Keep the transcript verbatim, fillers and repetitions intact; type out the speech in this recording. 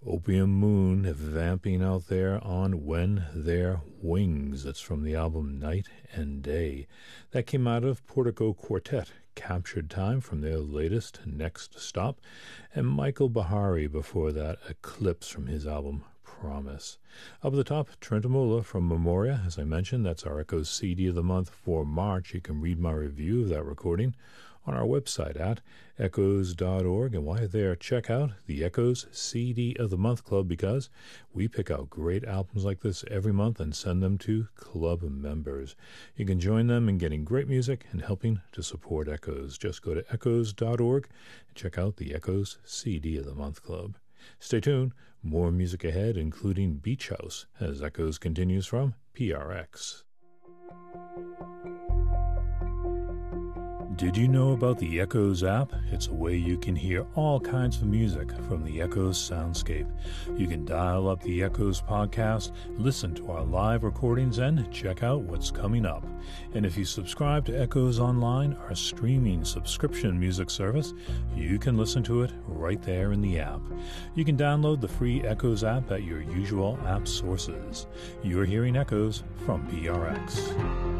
Opium Moon vamping out there on When Their Wings. That's from the album Night and Day. That came out of Portico Quartet, Captured Time, from their latest Next Stop. And Michael Bahari before that, Eclipse, from his album Promise. Up at the top, Trentemula from Memoria. As I mentioned, that's our Echoes C D of the month for March. You can read my review of that recording on our website at echoes dot org. And while you're there, check out the Echoes C D of the Month Club, because we pick out great albums like this every month and send them to club members. You can join them in getting great music and helping to support Echoes. Just go to echoes dot org and check out the Echoes C D of the Month Club. Stay tuned. More music ahead, including Beach House, as Echoes continues from P R X. Did you know about the Echoes app? It's a way you can hear all kinds of music from the Echoes soundscape. You can dial up the Echoes podcast, listen to our live recordings, and check out what's coming up. And if you subscribe to Echoes Online, our streaming subscription music service, you can listen to it right there in the app. You can download the free Echoes app at your usual app sources. You're hearing Echoes from P R X.